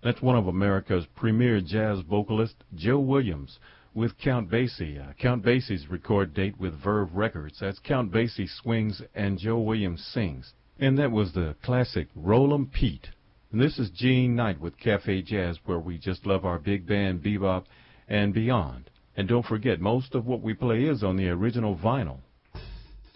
That's one of America's premier jazz vocalists, Joe Williams, with Count Basie. Count Basie's record date with Verve Records. That's Count Basie Swings and Joe Williams Sings. And that was the classic Roll 'em Pete. And this is Gene Knight with Cafe Jazz, where we just love our big band, bebop, and beyond. And don't forget, most of what we play is on the original vinyl.